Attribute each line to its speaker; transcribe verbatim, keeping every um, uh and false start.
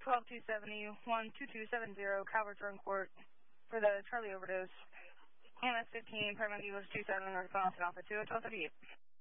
Speaker 1: twelve two seventy, one two two seven zero, Calvert Drug Court for the Charlie overdose. M S fifteen, paramedic two seven, North Boston, Alpha two, twelve thirty-eight.